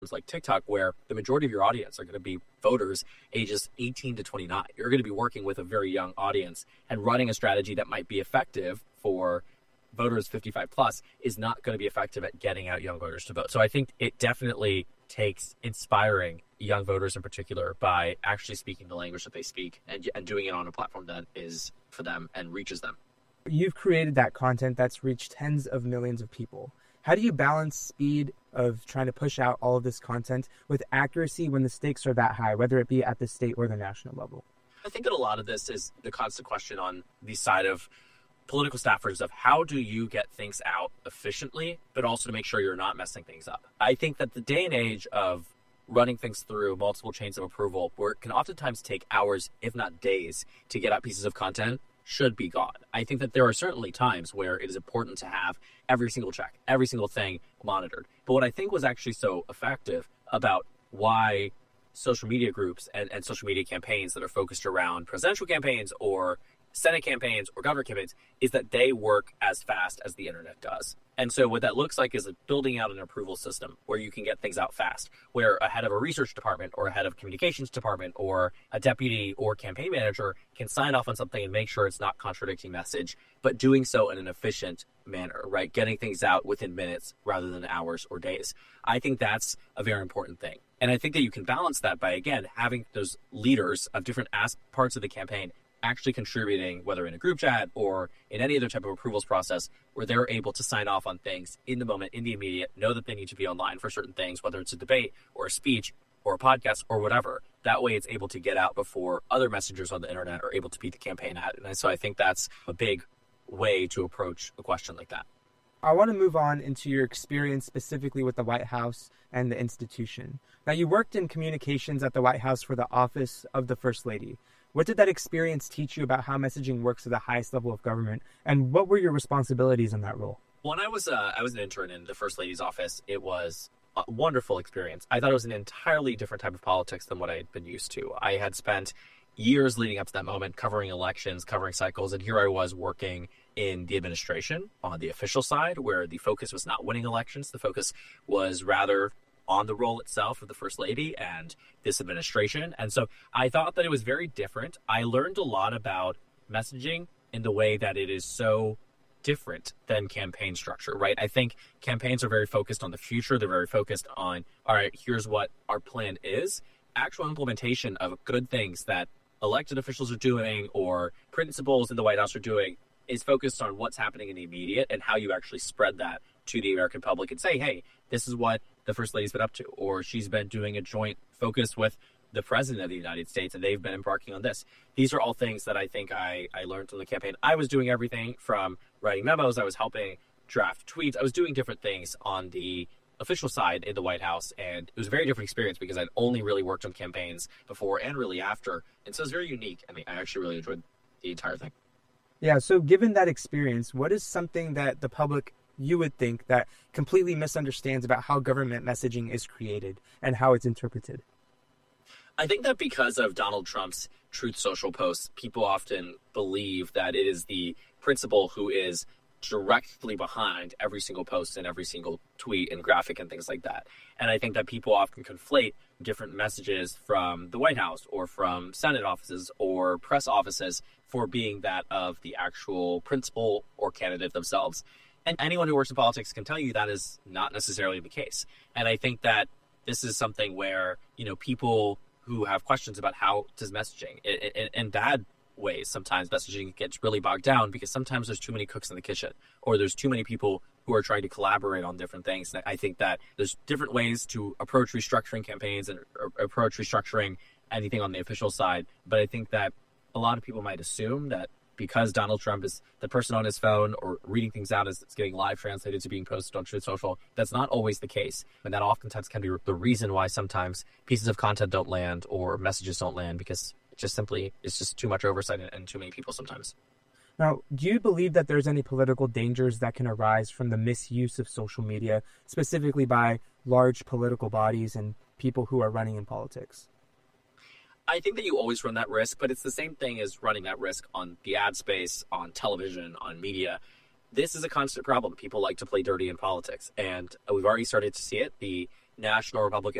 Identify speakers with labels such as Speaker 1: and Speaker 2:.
Speaker 1: like TikTok, where the majority of your audience are going to be voters ages 18 to 29. You're going to be working with a very young audience, and running a strategy that might be effective for voters 55 plus is not going to be effective at getting out young voters to vote. So I think it definitely takes inspiring young voters in particular by actually speaking the language that they speak and doing it on a platform that is for them and reaches them.
Speaker 2: You've created that content that's reached tens of millions of people. How do you balance speed of trying to push out all of this content with accuracy when the stakes are that high, whether it be at the state or the national level?
Speaker 1: I think that a lot of this is the constant question on the side of political staffers of how do you get things out efficiently, but also to make sure you're not messing things up. I think that the day and age of running things through multiple chains of approval, where it can oftentimes take hours, if not days, to get out pieces of content, should be gone. I think that there are certainly times where it is important to have every single check, every single thing monitored. But what I think was actually so effective about why social media groups and social media campaigns that are focused around presidential campaigns or Senate campaigns or governor campaigns is that they work as fast as the internet does. And so what that looks like is building out an approval system where you can get things out fast, where a head of a research department or a head of communications department or a deputy or campaign manager can sign off on something and make sure it's not contradicting message, but doing so in an efficient manner, right? Getting things out within minutes rather than hours or days. I think that's a very important thing. And I think that you can balance that by, again, having those leaders of different parts of the campaign actually contributing, whether in a group chat or in any other type of approvals process, where they're able to sign off on things in the moment, in the immediate, know that they need to be online for certain things, whether it's a debate or a speech or a podcast or whatever. That way it's able to get out before other messengers on the internet are able to beat the campaign ad. And so I think that's a big way to approach a question like that.
Speaker 2: I want to move on into your experience specifically with the White House and the institution. Now, you worked in communications at the White House for the office of the First Lady. What did that experience teach you about how messaging works at the highest level of government, and what were your responsibilities in that role?
Speaker 1: When I was an intern in the First Lady's office, it was a wonderful experience. I thought it was an entirely different type of politics than what I had been used to. I had spent years leading up to that moment covering elections, covering cycles, and here I was working in the administration on the official side, where the focus was not winning elections. The focus was rather on the role itself of the First Lady and this administration. And so I thought that it was very different. I learned a lot about messaging in the way that it is so different than campaign structure, right? I think campaigns are very focused on the future. They're very focused on, all right, here's what our plan is. Actual implementation of good things that elected officials are doing or principals in the White House are doing is focused on what's happening in the immediate and how you actually spread that to the American public and say, hey, this is what the First Lady's been up to, or she's been doing a joint focus with the President of the United States, and they've been embarking on this. These are all things that I think I learned from the campaign. I was doing everything from writing memos, I was helping draft tweets, I was doing different things on the official side in the White House, and it was a very different experience because I'd only really worked on campaigns before and really after, and so it was very unique. I mean, I actually really enjoyed the entire thing.
Speaker 2: Yeah, so given that experience, what is something that the public, you would think, that completely misunderstands about how government messaging is created and how it's interpreted?
Speaker 1: I think that because of Donald Trump's Truth Social posts, people often believe that it is the principal who is directly behind every single post and every single tweet and graphic and things like that. And I think that people often conflate different messages from the White House or from Senate offices or press offices for being that of the actual principal or candidate themselves. And anyone who works in politics can tell you that is not necessarily the case. And I think that this is something where, people who have questions about how does messaging in bad ways, sometimes messaging gets really bogged down because sometimes there's too many cooks in the kitchen or there's too many people who are trying to collaborate on different things. And I think that there's different ways to approach restructuring campaigns and approach restructuring anything on the official side. But I think that a lot of people might assume that because Donald Trump is the person on his phone or reading things out as it's getting live translated to being posted on Truth Social, that's not always the case. And that oftentimes can be the reason why sometimes pieces of content don't land or messages don't land, because it's just too much oversight and too many people sometimes.
Speaker 2: Now, do you believe that there's any political dangers that can arise from the misuse of social media, specifically by large political bodies and people who are running in politics?
Speaker 1: I think that you always run that risk, but it's the same thing as running that risk on the ad space, on television, on media. This is a constant problem. People like to play dirty in politics, and we've already started to see it. The national Republican